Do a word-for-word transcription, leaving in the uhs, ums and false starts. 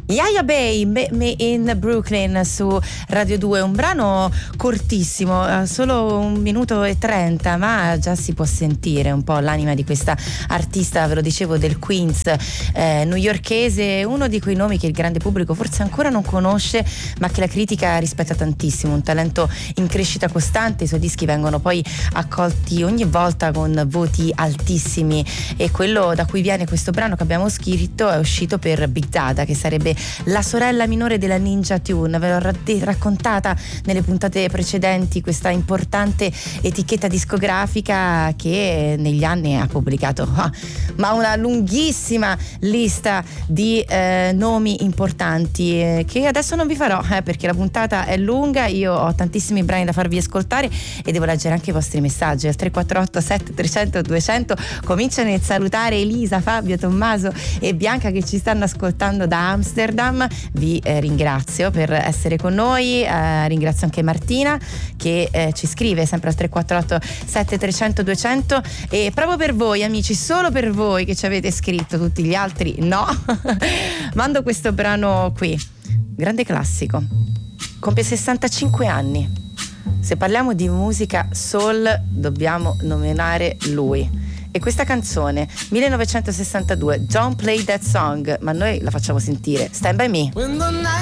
Yaya Bay, Me, Me in Brooklyn su Radio due, un brano cortissimo, solo un minuto e trenta, ma già si può sentire un po' l'anima di questa artista, ve lo dicevo, del Queens, eh, newyorkese, uno di quei nomi che il grande pubblico forse ancora non conosce, ma che la critica rispetta tantissimo, un talento in crescita costante. I suoi dischi vengono poi accolti ogni volta con voti altissimi, e quello da cui viene questo brano che abbiamo scritto è uscito per Big Dada, che sarebbe la sorella minore della Ninja Tune. Ve l'ho rad- raccontata nelle puntate precedenti, questa importante etichetta discografica che negli anni ha pubblicato ah, ma una lunghissima lista di eh, nomi importanti, eh, che adesso non vi farò eh, perché la puntata è lunga. Io ho tantissimi brani da farvi ascoltare e devo leggere anche i vostri messaggi al tre quattro otto sette trecento duecento. Cominciano a salutare Elisa, Fabio, Tommaso e Bianca che ci stanno ascoltando da Amsterdam. Vi eh, ringrazio per essere con noi, eh, ringrazio anche Martina che eh, ci scrive sempre al tre quattro otto sette trecento duecento, e proprio per voi amici, solo per voi che ci avete scritto, tutti gli altri no, mando questo brano qui, grande classico, compie sessantacinque anni. Se parliamo di musica soul dobbiamo nominare lui. E questa canzone, millenovecentosessantadue, Don't Play That Song, ma noi la facciamo sentire, Stand By Me.